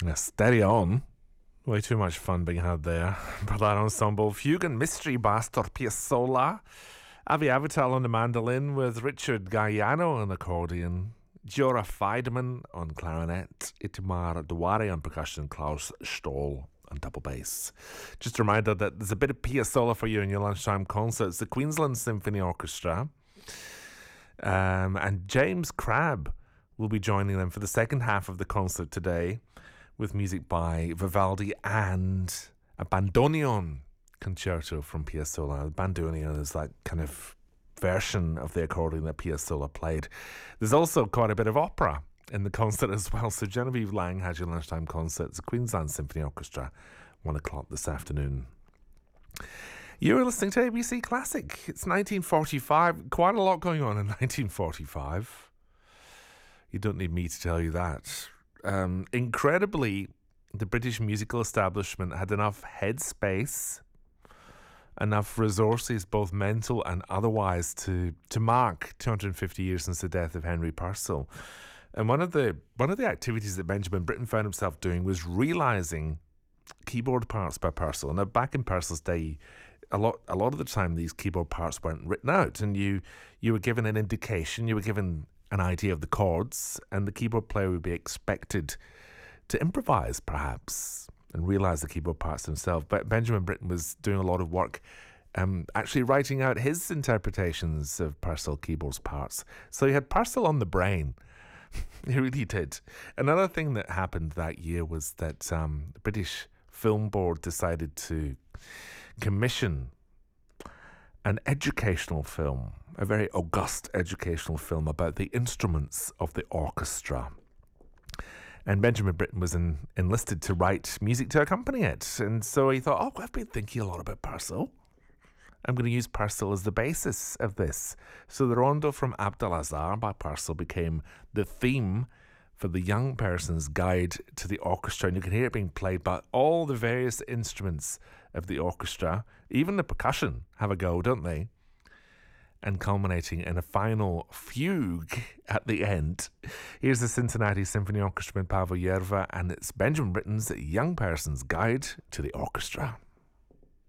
Steady on. Way too much fun being had there. Ballad ensemble Fugue and Mystery by Astor Piazzolla. Avi Avital on the mandolin with Richard Galliano on accordion. Jora Feidemann on clarinet. Itamar Duare on percussion. Klaus Stoll on double bass. Just a reminder that there's a bit of Piazzolla for you in your lunchtime concerts. The Queensland Symphony Orchestra. And James Crabb will be joining them for the second half of the concert today, with music by Vivaldi and a bandoneon concerto from Piazzolla. The bandoneon is that kind of version of the accordion that Piazzolla played. There's also quite a bit of opera in the concert as well. So Genevieve Lang has your lunchtime concert. It's the Queensland Symphony Orchestra, 1 o'clock this afternoon. You're listening to ABC Classic. It's 1945. Quite a lot going on in 1945. You don't need me to tell you that. Incredibly, the British musical establishment had enough headspace, enough resources, both mental and otherwise, to mark 250 years since the death of Henry Purcell. And one of the activities that Benjamin Britten found himself doing was realising keyboard parts by Purcell. Now, back in Purcell's day, a lot of the time these keyboard parts weren't written out, and you were given an indication, you were given an idea of the chords, and the keyboard player would be expected to improvise, perhaps, and realise the keyboard parts himself. But Benjamin Britten was doing a lot of work actually writing out his interpretations of Purcell keyboard's parts. So he had Purcell on the brain. He really did. Another thing that happened that year was that the British Film Board decided to commission an educational film, a very august educational film about the instruments of the orchestra. And Benjamin Britten was enlisted to write music to accompany it. And so he thought, I've been thinking a lot about Purcell. I'm going to use Purcell as the basis of this. So the rondo from Abdelazar by Purcell became the theme for the young person's guide to the orchestra. And you can hear it being played by all the various instruments of the orchestra. Even the percussion have a go, don't they? And culminating in a final fugue at the end. Here's the Cincinnati Symphony Orchestra with Pavel Yerva, and it's Benjamin Britten's Young Person's Guide to the Orchestra.